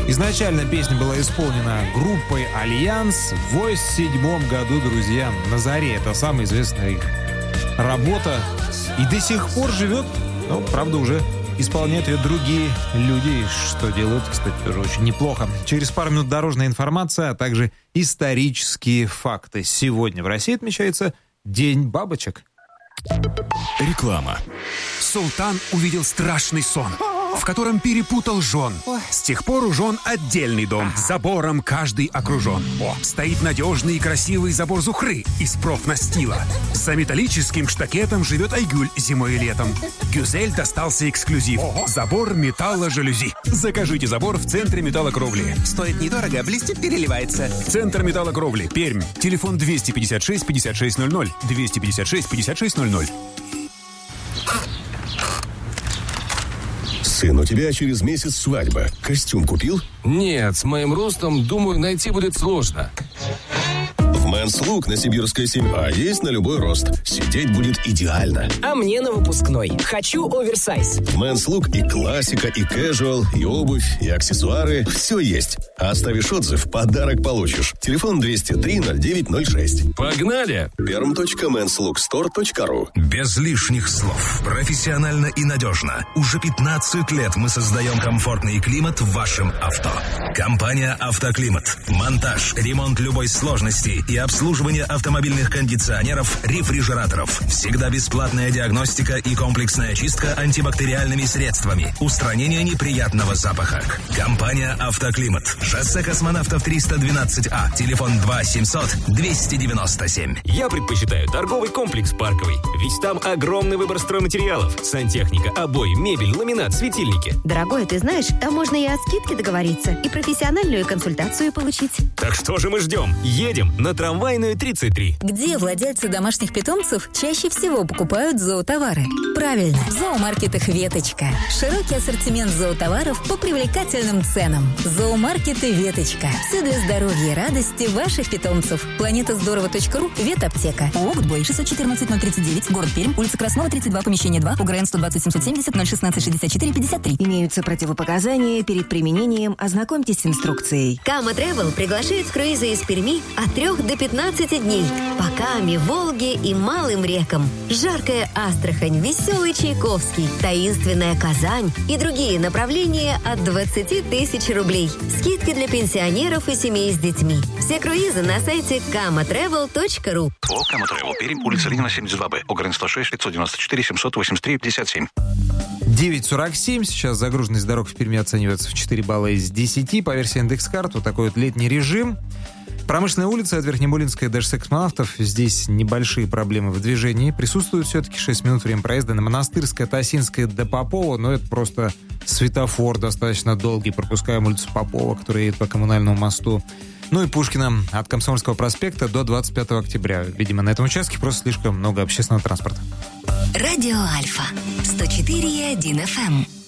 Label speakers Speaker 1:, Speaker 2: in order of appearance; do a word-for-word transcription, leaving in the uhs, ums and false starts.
Speaker 1: Изначально песня была исполнена группой «Альянс» в восемьдесят седьмом году, друзья, на заре. Это самая известная их работа. И до сих пор живет, ну, правда, уже исполняют ее другие люди, что делают, кстати, тоже очень неплохо. Через пару минут дорожная информация, а также исторические факты. Сегодня в России отмечается День бабочек.
Speaker 2: Реклама. Султан увидел страшный сон, в котором перепутал жен. С тех пор у жен отдельный дом, забором каждый окружен. О, стоит надежный и красивый забор Зухры из профнастила. За металлическим штакетом живет Айгуль зимой и летом. Гюзель достался эксклюзив. Забор металло-жалюзи. Закажите забор в центре металлокровли.
Speaker 3: Стоит недорого, блестит, переливается.
Speaker 2: Центр металлокровли, Пермь. Телефон двести пятьдесят шесть пятьдесят шесть ноль ноль. двести пятьдесят шесть пятьдесят шесть ноль ноль.
Speaker 4: Сын, у тебя через месяц свадьба. Костюм купил?
Speaker 5: Нет, с моим ростом, думаю, найти будет сложно.
Speaker 4: В Men's Look на Сибирской семь А есть на любой рост. Сидеть будет идеально.
Speaker 6: А мне на выпускной. Хочу оверсайз.
Speaker 4: В Men's Look и классика, и casual, и обувь, и аксессуары. Все есть. А оставишь отзыв, подарок получишь. Телефон двести три ноль девять ноль шесть.
Speaker 5: Погнали!
Speaker 4: перм точка мэнс лук стор точка ру.
Speaker 7: Без лишних слов. Профессионально и надежно. Уже пятнадцать лет мы создаем комфортный климат в вашем авто. Компания «Автоклимат». Монтаж, ремонт любой сложности и обслуживание автомобильных кондиционеров, рефрижераторов. Всегда бесплатная диагностика и комплексная чистка антибактериальными средствами. Устранение неприятного запаха. Компания «Автоклимат». Шоссе Космонавтов триста двенадцать А. Телефон два семьсот двести девяносто семь.
Speaker 8: Я предпочитаю торговый комплекс «Парковый». Ведь там огромный выбор стройматериалов. Сантехника, обои, мебель, ламинат, светильники.
Speaker 9: Дорогой, ты знаешь, там можно и о скидке договориться, и профессиональную консультацию получить.
Speaker 8: Так что же мы ждем? Едем на Трамвайную тридцать три.
Speaker 10: Где владельцы домашних питомцев чаще всего покупают зоотовары? Правильно, в зоомаркетах «Веточка». Широкий ассортимент зоотоваров по привлекательным ценам. Зоомаркеты «Веточка». Все для здоровья и радости ваших питомцев. Планета здорово точка ру, ветаптека. ООО «Гудбой», шестьсот четырнадцать ноль тридцать девять, город Пермь, улица Краснова, тридцать два, помещение два, УГРН сто двадцать семьсот семьдесят ноль шестнадцать шестьдесят четыре пятьдесят три.
Speaker 9: Имеются противопоказания перед применением. Ознакомьтесь с инструкцией.
Speaker 11: Кама Travel приглашает в круизы из Перми от трех до пятнадцати дней. По Каме, Волге и малым рекам. Жаркая Астрахань, веселый Чайковский, таинственная Казань и другие направления от двадцати тысяч рублей. Скидки для пенсионеров и семей с детьми. Все круизы на сайте кама трэвел точка ру.
Speaker 12: ООО «Кама Travel», Пермь, улица Ленина, семьдесят два Б, ОГРН сто шесть пятьсот девяносто четыре семьсот восемьдесят три пятьдесят семь.
Speaker 1: девять сорок семь. Сейчас загруженность дорог в Перми оценивается в четыре балла из десяти. По версии Индекс.Карт, вот такой вот летний режим. Промышленная улица от Верхнебулинской до шоссе Космонавтов. Здесь небольшие проблемы в движении. Присутствует все-таки шесть минут время проезда на Монастырское, от Осинской до Попова. Но это просто светофор достаточно долгий. Пропускаем улицу Попова, которая едет по Коммунальному мосту. Ну и Пушкина от Комсомольского проспекта до двадцать пятого октября. Видимо, на этом участке просто слишком много общественного транспорта.
Speaker 10: Радио Альфа. сто четыре и один эф эм.